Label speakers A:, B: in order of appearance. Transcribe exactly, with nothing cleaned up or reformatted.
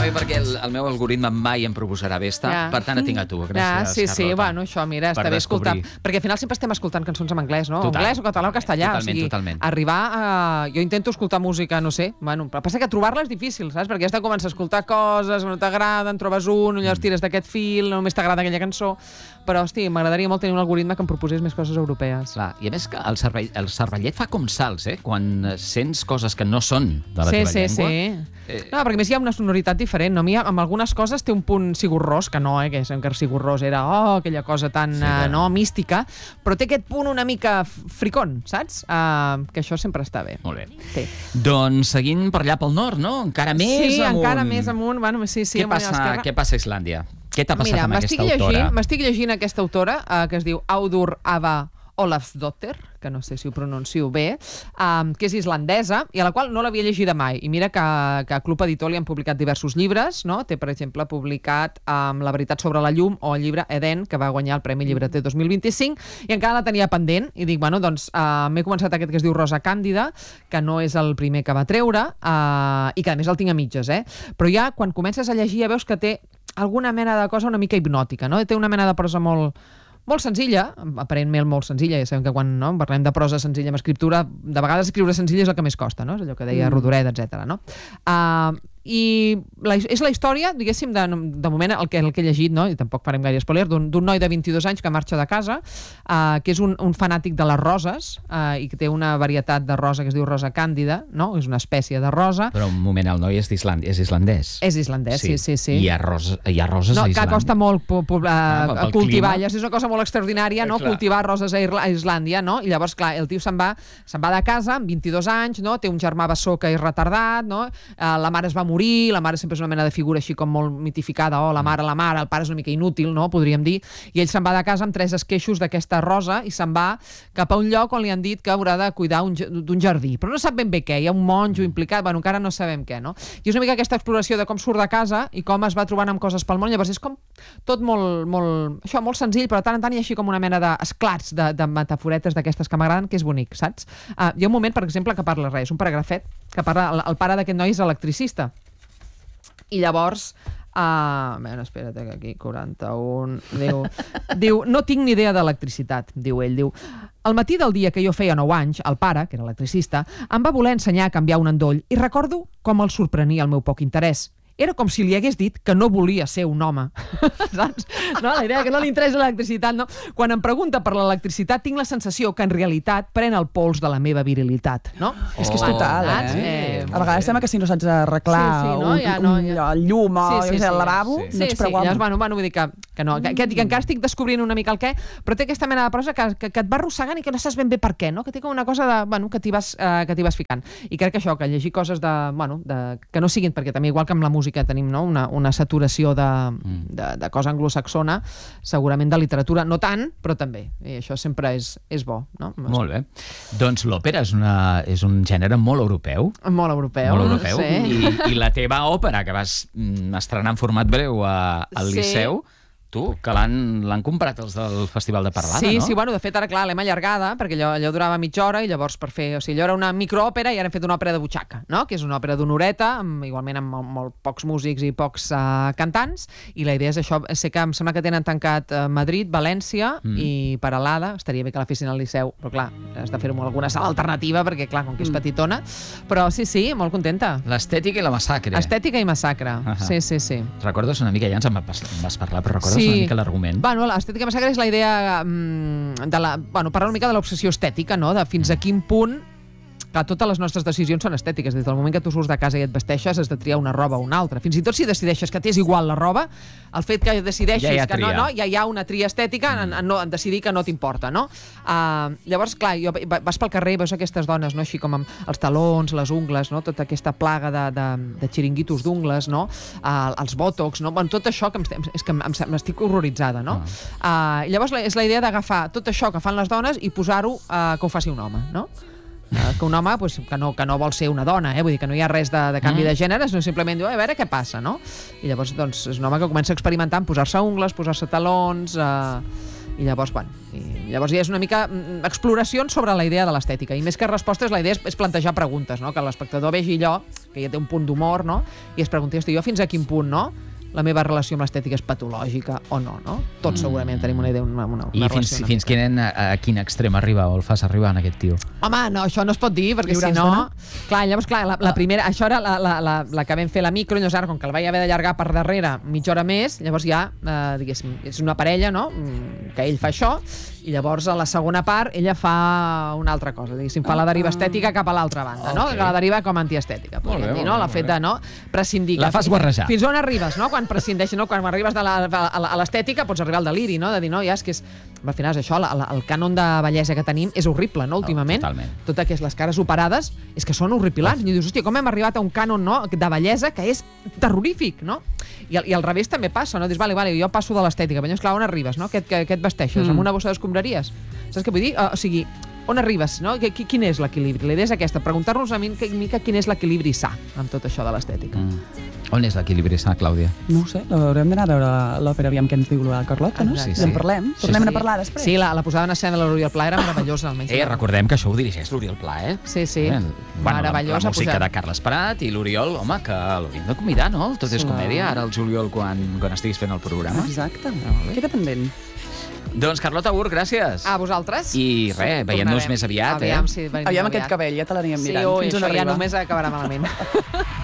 A: bé perquè el, el meu algoritme mai em proposarà Vesta,
B: Ja.
A: per tant et tinc a tu. Gràcies,
B: Ja, sí, sí,
A: Carlota.
B: bueno, això, mira, està
A: Per
B: bé
A: descobrir.
B: escoltar. Perquè al final sempre estem escoltant cançons en anglès, no?
A: Total.
B: Anglès o català o castellà.
A: Totalment,
B: o sigui,
A: totalment.
B: Arribar a... Jo intento escoltar música, no sé, bueno, però passa que trobar-la és difícil, saps? Perquè has de començar a escoltar coses, no t'agraden, trobes un, llavors
A: Mm.
B: tires d'aquest fil, només t'agrada aquella cançó. Però, hosti, m'agradaria molt tenir un algoritme que em proposés més coses europees.
A: Clar, i a més que el, cervell, el cervellet fa com salts, eh? Quan eh, sents coses que no són de la
B: Sí,
A: teva
B: sí,
A: llengua.
B: sí.
A: Eh,
B: No, perquè a més hi ha una sonoritat diferent. No? A mi, amb algunes coses té un punt sigurrós, que no, eh, que és que sigurrós era oh, aquella cosa tan
A: Sí,
B: sí,
A: que-
B: uh, no, mística, però té aquest punt una mica f- fricón, saps? Uh, que això sempre està bé.
A: Molt bé.
B: Sí,
A: Doncs seguint per allà pel nord, no? Encara més
B: sí
A: amunt.
B: encara més amunt. Bueno, sí, sí,
A: Què
B: amunt i a
A: passa,
B: l'esquerra.
A: què passa a Islàndia? Què t'ha passat
B: Mira,
A: amb
B: m'estic
A: aquesta autora?
B: llegint, m'estic llegint aquesta autora, uh, que es diu Audur Ava Olafsdóttir, que no sé si ho pronuncio bé, um, que és islandesa, i a la qual no l'havia llegida mai. I mira que, que a Club Editor li han publicat diversos llibres, no? Té, per exemple, publicat um, La veritat sobre la llum o el llibre Eden, que va guanyar el Premi Llibreter dos mil vint-i-cinc, i encara la tenia pendent, i dic, bueno, doncs uh, m'he començat aquest que es diu Rosa Càndida, que no és el primer que va treure, uh, i que a més el tinc a mitges, eh? Però ja, quan comences a llegir, ja veus que té alguna mena de cosa una mica hipnòtica, no? Té una mena de prosa molt, molt senzilla, aparentment molt senzilla, ja sabem que quan no, parlem de prosa senzilla amb escriptura, de vegades escriure senzilla és el que més costa, no? És allò que deia mm. Rodoreda, etcètera. No? Uh, I la, és la història, diguéssim, de, de moment el que, el que he llegit, no? I tampoc farem gaire spoiler, d'un noi de vint-i-dos anys que marxa de casa, uh, que és un, un fanàtic de les roses uh, i que té una varietat de rosa que es diu rosa càndida, no? És una espècie de rosa.
A: Però un moment, el noi és, és islandès.
B: És islandès, sí, sí, sí.
A: I hi ha, ros hi ha roses
B: no,
A: a Islàndia.
B: Que costa molt po, po, uh,
A: ah,
B: cultivar,
A: clima.
B: ja és una cosa molt extraordinària, no?
A: Eh, clar.
B: Cultivar roses a, Irla, a Islàndia, no? I llavors, clar, el tio se'n va, se'n va de casa amb vint-i-dos anys, no? Té un germà bessó que és retardat, no? Uh, la mare es va morir, la mare sempre és una mena de figura així com molt mitificada, oh, la mare, la mare, el pare és una mica inútil, no? Podríem dir, i ell se'n va de casa amb tres esqueixos d'aquesta rosa i se'n va cap a un lloc on li han dit que haurà de cuidar d'un jardí, però no sap ben bé què, hi ha un monjo implicat, bueno, encara no sabem què, no? I és una mica aquesta exploració de com surt de casa i com es va trobant amb coses pel món, llavors és com tot molt, molt, això, molt senzill, però de tant en tant hi ha així com una mena d'esclats de, de metaforetes d'aquestes que m'agraden, que és bonic, saps? Uh, hi ha un moment, per exemple, que parla res, un paragrafet, que parla, el, el pare d'aquest noi és electricista. I llavors, uh, bueno, espera't que aquí, quaranta-un, diu, diu, no tinc ni idea d'electricitat, diu ell, diu, al matí del dia que jo feia nou anys, el pare, que era electricista, em va voler ensenyar a canviar un endoll i recordo com el sorprenia el meu poc interès. Era com si li hagués dit que no volia ser un home. Saps? No? La idea que no li interessa l'electricitat, no? Quan em pregunta per l'electricitat, tinc la sensació que en realitat pren el pols de la meva virilitat, no?
C: És que és total,
B: Saps?
C: eh?
B: Eh,
C: A vegades sembla que si no saps arreglar
B: Sí, sí, no?
C: un,
B: Ja no,
C: un,
B: ja.
C: el llum o
B: Sí, sí,
C: jo què sé,
B: sí.
C: el lavabo,
A: Sí.
C: no
B: Sí,
C: ets
B: sí,
C: prou home.
B: llavors, bueno, bueno, vull dir que, que no, que, que, que encara estic descobrint una mica el què, però té aquesta mena de prosa que, que, que et va arrossegant i que no saps ben bé per què, no? Que té com una cosa de, bueno, que t'hi vas, uh, que t'hi vas ficant. I crec que això, que llegir coses de, bueno, de, que no siguin, perquè també igual que amb la música tenim, no? una, una saturació de, de, de cosa anglosaxona, segurament de literatura, no tant, però també. I això sempre és, és bo, no?
A: Molt bé. Doncs l'òpera és, una, és un gènere molt europeu.
B: Molt europeu.
A: Molt europeu.
B: Sí.
A: I, I la teva òpera, que vas mm, estrenar en format breu a, al
B: Sí.
A: Liceu, tu, que l'han comprat els del Festival de Parlada,
B: sí,
A: no?
B: Sí, bueno, de fet ara, clar, l'hem allargada, perquè allò, allò durava mitja hora, i llavors per fer... O sigui, allò era una microòpera i ara hem fet una òpera de butxaca, no? Que és una òpera d'una horeta, amb, igualment amb molt, molt pocs músics i pocs uh, cantants, i la idea és això. Sé que em sembla que tenen tancat uh, Madrid, València mm. i Peralada. Estaria bé que la fessin al Liceu, però clar, has de fer-ho amb alguna sala alternativa, perquè clar, com que és petitona. Però sí, sí, molt contenta.
A: L'estètica i la massacre.
B: Estètica i massacre, uh -huh. sí, sí, sí.
A: Recordes una mica, ja ens en vas parlar, però recordes
B: Sí.
A: una mica l'argument?
B: Bueno, l'estètica massacre és la idea mm, de la... Bueno, parlar una mica de l'obsessió estètica, no? De fins a quin punt... Clar, totes les nostres decisions són estètiques. Des del moment que tu surts de casa i et vesteixes, has de triar una roba o una altra. Fins i tot si decideixes que t'és igual la roba, el fet que decideixis
A: ja hi ha
B: que no,
A: tria.
B: no, ja hi ha una tria estètica en, en, no, en decidir que no t'importa, no? Uh, llavors, clar, jo, vas pel carrer i veus aquestes dones, no? Així com amb els talons, les ungles, no? Tota aquesta plaga de, de, de xiringuitos d'ungles, no? Uh, els bòtox, no? Bueno, tot això que em, és que m'estic horroritzada, no? Uh, llavors és la idea d'agafar tot això que fan les dones i posar-ho uh, que ho faci un home, no? Uh, que un home pues, que, no, que no vol ser una dona, eh? Vull dir que no hi ha res de, de canvi mm. de gènere, sinó simplement diu, a veure què passa, no? I llavors doncs, és un home que comença a experimentar en posar-se ungles, posar-se talons, uh, I llavors, bueno, i llavors ja és una mica mm, exploracions sobre la idea de l'estètica. I més que respostes, la idea és, és plantejar preguntes, no? Que l'espectador vegi allò, que ja té un punt d'humor, no? I es pregunti, hosti, jo fins a quin punt, no? La meva relació amb l'estètica és patològica o no, no? Tots segurament tenim una idea, una, una, una
A: I fins,
B: relació.
A: fins quin, a, a quin extrem arriba o el fas arribar en aquest tio?
B: Home, no, això no es pot dir, perquè
C: Lliures
B: si no...
C: d'anar?
B: Clar, llavors, clar, la, la primera... Això era la, la, la, la que vam fer la micro, llavors ara, com que el vaig haver d'allargar per darrere mitja hora més, llavors ja, eh, diguéssim, és una parella, no?, Mm, que ell fa això, i llavors a la segona part ella fa una altra cosa, diguéssim, fa la deriva estètica cap a l'altra banda, no?
A: Ok.
B: Que la deriva com a antiestètica,
A: Molt bé,
B: podríem dir,
A: molt
B: no?
A: bé,
B: La
A: molt
B: fet
A: bé.
B: de, no? Prescindir.
A: La fas guarrejar.
B: Fins on arribes, no? Quan prescindeixes, no? Quan arribes de la, a la- a l'estètica pots arribar al deliri, no? De dir, no, ja és que és... Al final és això, la, la, el cànon de bellesa que tenim és horrible, no? Últimament.
A: totalment.
B: Tot que és les cares operades és que són horripilants. I dius, hòstia, com hem arribat a un cànon, no?, de bellesa que és terrorífic, no? I, al- i al revés també passa, no? Dius, vale, vale, jo passo de l'estètica, però llavors, clar, on arribes, no? Què, què, què et vesteixes? Mm. Amb una bossa d'escombraries? Saps què vull dir? Uh, o sigui, on arribes, no? Qui, quin és l'equilibri? La idea és aquesta, preguntar-nos a mi una mica quin és l'equilibri sa amb tot això de l'estètica.
A: Mm. On és l'equilibri sa, Clàudia?
C: No ho sé, haurem d'anar a veure l'òpera, aviam què ens diu la Carlota, no?
B: Exacte.
C: I en parlem, tornem
B: Sí,
C: a parlar després.
B: Sí, la, la posada en escena de l'Oriol Pla era meravellosa, almenys.
A: Eh, recordem que això ho dirigeix l'Oriol Pla, eh?
B: Sí, sí,
A: Eh, bueno, la, la
B: meravellosa.
A: música
B: posada.
A: de Carles Prat i l'Oriol, home, que l'hauríem de convidar, no? El Tot és
C: Sí.
A: comèdia, ara el juliol, quan, quan estiguis fent el programa.
C: Exacte.
A: molt bé.
C: Queda pendent.
A: Doncs, Carlota Ur, gràcies.
B: A vosaltres.
A: I res, veient-nos
B: Tornarem.
A: més aviat, eh?
B: Aviam si venim
C: Aviam
B: aviat.
C: aquest cabell, ja te l'aniríem
B: Sí,
C: mirant.
B: ui,
C: Fins on
B: això ja
C: arriba.
B: només acabarà malament.